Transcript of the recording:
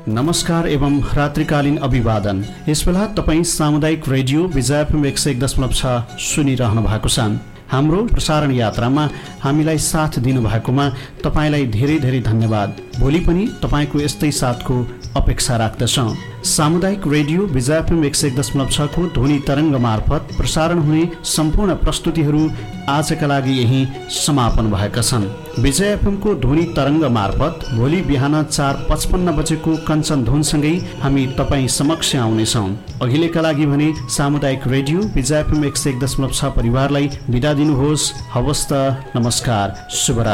नमस्कार एवं रात्रिकालीन अभिवादन। यसबेला तपाईँ सामुदायिक रेडियो विजय एफएम 101.6 सुनिरहनु भएको छ। हाम्रो प्रसारण यात्रामा हामीलाई साथ दिनुभएकोमा तपाईँलाई धेरै धेरै धन्यवाद। भोलि पनि तपाईँको यस्तै साथको अपेक्षा राख्दछौँ। सामुदायिक रेडियो विजय एफएम 101.6 को ध्वनि तरङ्ग मार्फत प्रसारण हुने सम्पूर्ण प्रस्तुतिहरू आजका लागि यही समापन भएका छन्। विजय एफएम को ध्वनि तरङ्ग मार्फत भोलि बिहान 4:55 बजेको कञ्चन धुनसँगै हामी तपाईँ समक्ष आउनेछौँ। अहिलेका लागि भने सामुदायिक रेडियो विजय एफएम 101.6 परिवारलाई बिदा दिनुहोस्। हवस् त, नमस्कार, शुभरात्रि।